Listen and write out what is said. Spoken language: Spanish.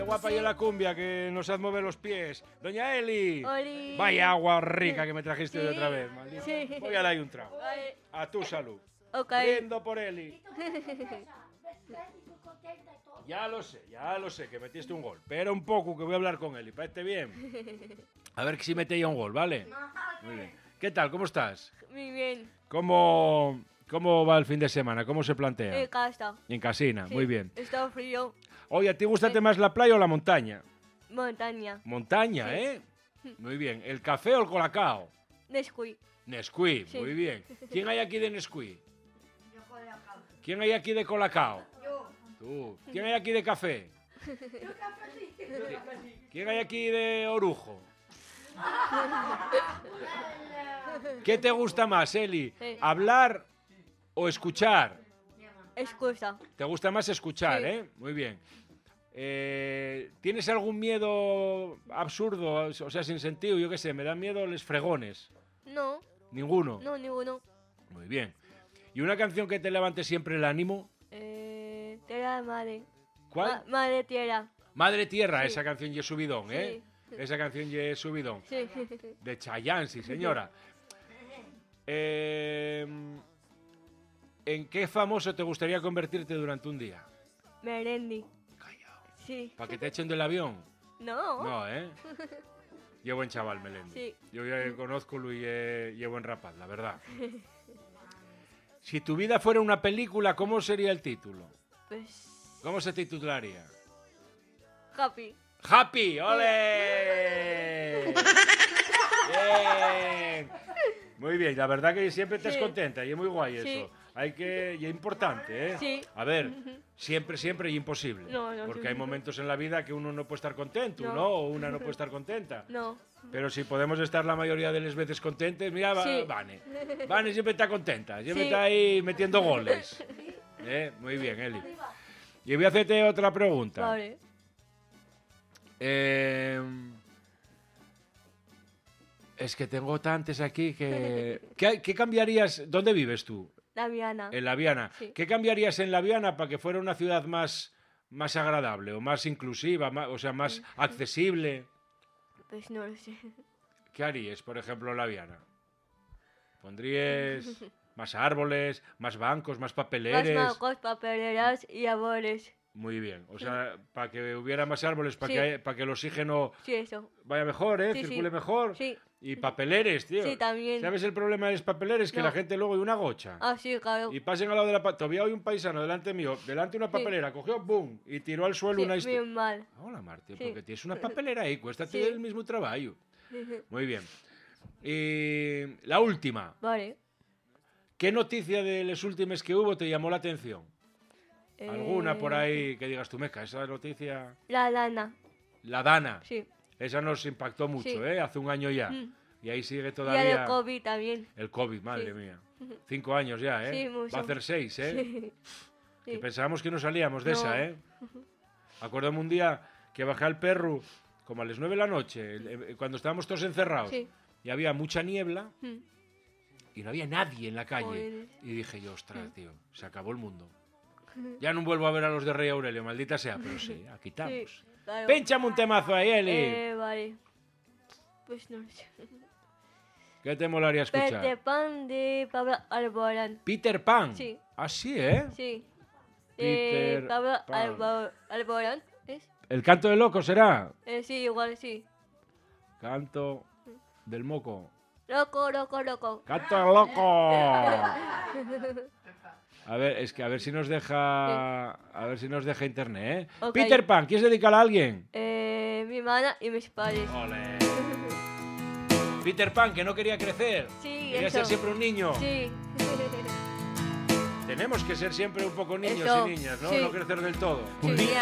Qué guapa y la cumbia que nos hace mover los pies. Doña Eli. Oli. Vaya agua rica que me trajiste Sí. de otra vez, maldita. Sí. Voy a darle un trago. Vale. A tu salud. Ok. Brindo por Eli. Ya lo sé, que metiste un gol. Espera un poco que voy a hablar con Eli. ¿Parece bien? A ver si mete ya un gol, ¿vale? Muy bien. ¿Qué tal? ¿Cómo estás? Muy bien. ¿Cómo va el fin de semana? ¿Cómo se plantea? En casa. En casina, Sí. muy bien. Está frío. Oye, ¿a ti gusta más la playa o la montaña? Montaña. Montaña, Sí. ¿eh? Muy bien. ¿El café o el colacao? Nesquik. Nesquik, Sí. muy bien. ¿Quién hay aquí de Nesquik? ¿Quién hay aquí de colacao? Tú. ¿Quién hay aquí de café? ¿Quién hay aquí de orujo? ¿Qué te gusta más, Eli? Sí. ¿Hablar o escuchar? Excusa. ¿Te gusta más escuchar, Sí. Muy bien. ¿Tienes algún miedo absurdo, o sea, sin sentido? Yo qué sé, me dan miedo los fregones. No. ¿Ninguno? No, ninguno. Muy bien. ¿Y una canción que te levante siempre el ánimo? Tierra de madre. ¿Cuál? Madre tierra. Madre Tierra, Sí. esa canción ye subidón, ¿eh? Esa canción ye subidón. Sí. De Chayanne, sí, señora. ¿En qué famoso te gustaría convertirte durante un día? Merendi. Callao. Sí. ¿Para que te echen del avión? No. No, ¿eh? Ye buen chaval, Melendi. Sí. Yo ya conozco y ye buen rapaz, la verdad. Si tu vida fuera una película, ¿cómo sería el título? Pues. ¿Cómo se titularía? Happy. ¡Happy! ¡Ole! Bien. Muy bien, la verdad que siempre estás Sí. contenta y es muy guay eso. Sí. Hay que, y es importante, ¿eh? Sí. A ver, siempre y imposible. No, no, porque sí. hay momentos en la vida que uno no puede estar contento, No. ¿no? O una no puede estar contenta. No. Pero si podemos estar la mayoría de las veces contentes, mira, Sí. Vane. Vane siempre está contenta, siempre Sí. está ahí metiendo goles. Muy bien, Eli. Y voy a hacerte otra pregunta. Vale. Es que tengo tantas aquí que... ¿Qué cambiarías? ¿Dónde vives tú? La Viana. En La Viana. Sí. ¿Qué cambiarías en La Viana para que fuera una ciudad más agradable o más inclusiva, o sea, más accesible? Pues no lo sé. ¿Qué harías, por ejemplo, en La Viana? ¿Pondrías más árboles, más bancos, más Más papeleres? bancos, papeleras y árboles. Muy bien. O sea, para que hubiera más árboles, para Sí. para que el oxígeno Sí, eso. vaya mejor, Sí, circule sí. mejor. Sí. Y papeleres, tío. Sí, también. ¿Sabes el problema de los papeleres? Que No. la gente luego hay una gocha. Ah, sí, claro. Y pasen al lado de la... Todavía hay un paisano delante mío, delante de una papelera, cogió, boom, y tiró al suelo Sí, una... bien mal. Hola, Martín, Sí. porque tienes una papelera ahí, cuesta Sí. el mismo trabajo. Muy bien. Y la última. Vale. ¿Qué noticia de las últimas que hubo te llamó la atención? ¿Alguna por ahí que digas tú, meca, esa noticia? La lana. La Dana. Sí. Esa nos impactó mucho, Sí. Hace un año ya. Mm. Y ahí sigue Y el todavía... COVID también. El COVID, madre Sí. mía. 5 años ya, ¿eh? Sí, mucho. Va a hacer 6, ¿eh? Sí. Que Sí. pensábamos que no salíamos de No. esa, ¿eh? Acuérdame un día que bajé al perro como a las 9 de la noche, cuando estábamos todos encerrados, Sí. y había mucha niebla Mm. y no había nadie en la calle. Joder. Y dije yo, ostras, tío, se acabó el mundo. Ya no vuelvo a ver a los de Rey Aurelio, maldita sea, pero sí, aquí estamos. Sí, claro. Pénchame un temazo ahí, Eli. Vale. Pues no lo sé. ¿Qué te molaría escuchar? Peter Pan de Pablo Alborán. Peter Pan. Sí. Ah, sí, ¿eh? Sí. Peter Pablo Pan. Alborán. ¿Es? ¿El canto del loco será? Sí, igual sí. Canto del moco. Loco, loco, loco. ¡Canto del loco! A ver, es que a ver si nos deja internet, ¿eh? Ok. Peter Pan, ¿quieres dedicarla a alguien? Mi hermana y mis padres. Ole. Peter Pan, que no quería crecer. Sí, Quería eso. ser siempre un niño. Sí. Tenemos que ser siempre un poco niños Eso, y niñas, ¿no? sí. No crecer del todo. Sí.